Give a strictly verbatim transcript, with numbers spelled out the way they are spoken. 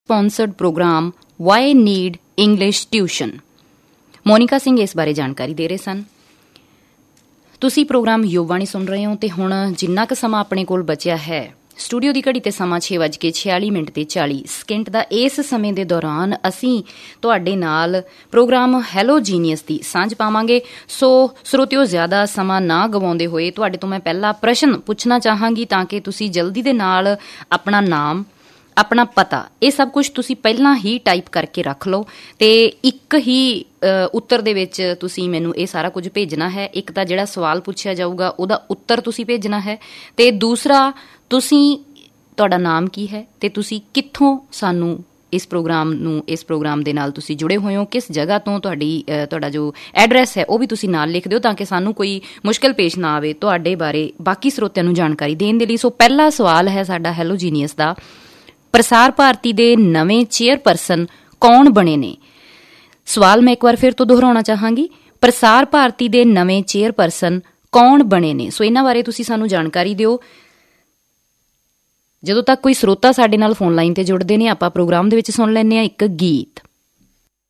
Sponsored programme Y need English tuition. Monika Singh ਇਸ ਬਾਰੇ ਜਾਣਕਾਰੀ ਦੇ ਰਹੇ ਸਨ। ਤੁਸੀਂ ਪ੍ਰੋਗਰਾਮ ਯੁਵਵਾਣੀ ਸੁਣ ਰਹੇ ਹੋ ਅਤੇ ਹੁਣ ਜਿੰਨਾ ਕੁ ਸਮਾਂ ਆਪਣੇ ਕੋਲ ਬਚਿਆ ਹੈ, ਸਟੂਡੀਓ ਦੀ ਘੜੀ ਤੇ ਸਮਾਂ ਛੇ ਵੱਜ ਕੇ ਛਿਆਲੀ ਮਿੰਟ ਤੇ ਚਾਲੀ ਸਕਿੰਟ ਦਾ, ਇਸ ਸਮੇਂ ਦੇ ਦੌਰਾਨ ਅਸੀਂ ਤੁਹਾਡੇ ਨਾਲ ਪ੍ਰੋਗਰਾਮ ਹੈਲੋ ਜੀਨੀਅਸ ਦੀ ਸਾਂਝ ਪਾਵਾਂਗੇ। ਸੋ ਸਰੋਤਿਓ, ਜ਼ਿਆਦਾ ਸਮਾਂ ਨਾ ਗਵਾਉਂਦੇ ਹੋਏ ਤੁਹਾਡੇ ਤੋਂ ਮੈਂ ਪਹਿਲਾ ਪ੍ਰਸ਼ਨ ਪੁੱਛਣਾ ਚਾਹਾਂਗੀ ਤਾਂ ਕਿ ਤੁਸੀਂ ਜਲਦੀ ਦੇ ਨਾਲ ਆਪਣਾ ਨਾਮ, ਆਪਣਾ ਪਤਾ, ਇਹ ਸਭ ਕੁਝ ਤੁਸੀਂ ਪਹਿਲਾਂ ਹੀ ਟਾਈਪ ਕਰਕੇ ਰੱਖ ਲਓ ਅਤੇ ਇੱਕ ਹੀ ਉੱਤਰ ਦੇ ਵਿੱਚ ਤੁਸੀਂ ਮੈਨੂੰ ਇਹ ਸਾਰਾ ਕੁਝ ਭੇਜਣਾ ਹੈ। ਇੱਕ ਤਾਂ ਜਿਹੜਾ ਸਵਾਲ ਪੁੱਛਿਆ ਜਾਊਗਾ ਉਹਦਾ ਉੱਤਰ ਤੁਸੀਂ ਭੇਜਣਾ ਹੈ, ਅਤੇ ਦੂਸਰਾ ਤੁਸੀਂ, ਤੁਹਾਡਾ ਨਾਮ ਕੀ ਹੈ ਅਤੇ ਤੁਸੀਂ ਕਿੱਥੋਂ ਸਾਨੂੰ ਇਸ ਪ੍ਰੋਗਰਾਮ ਨੂੰ, ਇਸ ਪ੍ਰੋਗਰਾਮ ਦੇ ਨਾਲ ਤੁਸੀਂ ਜੁੜੇ ਹੋਏ ਹੋ, ਕਿਸ ਜਗ੍ਹਾ ਤੋਂ, ਤੁਹਾਡੀ ਤੁਹਾਡਾ ਜੋ ਐਡਰੈਸ ਹੈ ਉਹ ਵੀ ਤੁਸੀਂ ਨਾਲ ਲਿਖ ਦਿਓ ਤਾਂ ਕਿ ਸਾਨੂੰ ਕੋਈ ਮੁਸ਼ਕਿਲ ਪੇਸ਼ ਨਾ ਆਵੇ ਤੁਹਾਡੇ ਬਾਰੇ ਬਾਕੀ ਸਰੋਤਿਆਂ ਨੂੰ ਜਾਣਕਾਰੀ ਦੇਣ ਦੇ ਲਈ। ਸੋ ਪਹਿਲਾ ਸਵਾਲ ਹੈ ਸਾਡਾ ਹੈਲੋ ਜੀਨੀਅਸ ਦਾ, ਪ੍ਰਸਾਰ ਭਾਰਤੀ ਦੇ ਨਵੇਂ ਚੇਅਰਪਰਸਨ ਕੌਣ ਬਣੇ ਨੇ? ਸਵਾਲ ਮੈਂ ਇੱਕ ਵਾਰ ਫਿਰ ਤੋਂ ਦੁਹਰਾਉਣਾ ਚਾਹਾਂਗੀ, ਪ੍ਰਸਾਰ ਭਾਰਤੀ ਦੇ ਨਵੇਂ ਚੇਅਰਪਰਸਨ ਕੌਣ ਬਣੇ ਨੇ? ਸੋ ਇਹਨਾਂ ਬਾਰੇ ਤੁਸੀਂ ਸਾਨੂੰ ਜਾਣਕਾਰੀ ਦਿਓ। ਜਦੋਂ ਤੱਕ ਕੋਈ ਸਰੋਤਾ ਸਾਡੇ ਨਾਲ ਫੋਨ ਲਾਈਨ ਤੇ ਜੁੜਦੇ ਨੇ, ਆਪਾਂ ਪ੍ਰੋਗਰਾਮ ਦੇ ਵਿੱਚ ਸੁਣ ਲੈਂਦੇ ਹਾਂ ਇੱਕ ਗੀਤ।